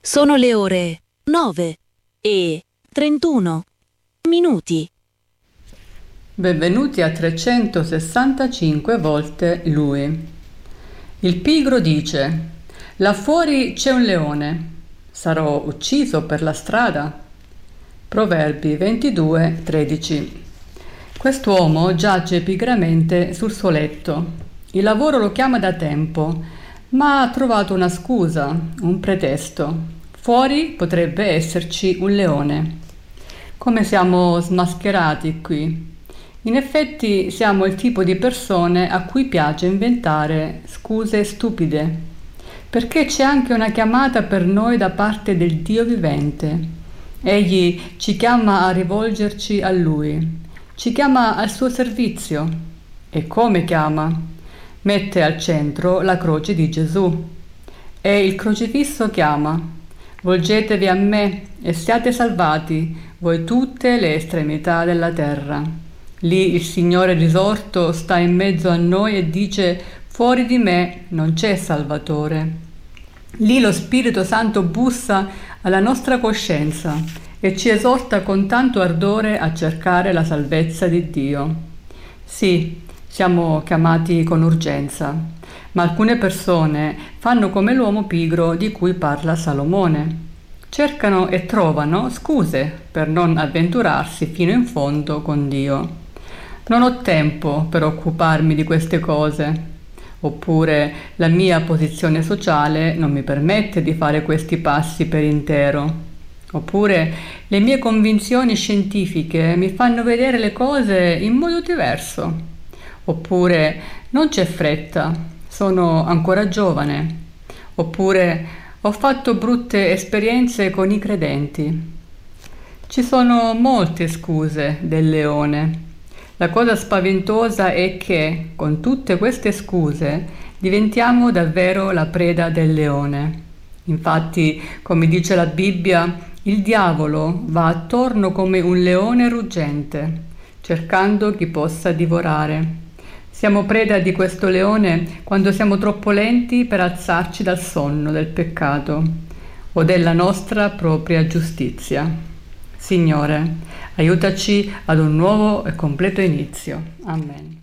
Sono le ore 9:31. Benvenuti a 365 volte lui. Il pigro dice: là fuori c'è un leone, sarò ucciso per la strada. Proverbi 22:13. Quest'uomo giace pigramente sul suo letto. Il lavoro lo chiama da tempo, ma ha trovato una scusa, un pretesto. Fuori potrebbe esserci un leone. Come siamo smascherati qui? In effetti siamo il tipo di persone a cui piace inventare scuse stupide, perché c'è anche una chiamata per noi da parte del Dio vivente. Egli ci chiama a rivolgerci a Lui, ci chiama al suo servizio. E come chiama? Mette al centro la croce di Gesù. E il crocifisso chiama: volgetevi a me e siate salvati, voi tutte le estremità della terra. Lì il Signore risorto sta in mezzo a noi e dice: fuori di me non c'è Salvatore. Lì lo Spirito Santo bussa alla nostra coscienza e ci esorta con tanto ardore a cercare la salvezza di Dio. Sì, siamo chiamati con urgenza, ma alcune persone fanno come l'uomo pigro di cui parla Salomone. Cercano e trovano scuse per non avventurarsi fino in fondo con Dio. Non ho tempo per occuparmi di queste cose. Oppure la mia posizione sociale non mi permette di fare questi passi per intero. Oppure le mie convinzioni scientifiche mi fanno vedere le cose in modo diverso. Oppure non c'è fretta, sono ancora giovane. Oppure ho fatto brutte esperienze con i credenti. Ci sono molte scuse del leone. La cosa spaventosa è che, con tutte queste scuse, diventiamo davvero la preda del leone. Infatti, come dice la Bibbia, il diavolo va attorno come un leone ruggente, cercando chi possa divorare. Siamo preda di questo leone quando siamo troppo lenti per alzarci dal sonno del peccato o della nostra propria giustizia. Signore, aiutaci ad un nuovo e completo inizio. Amen.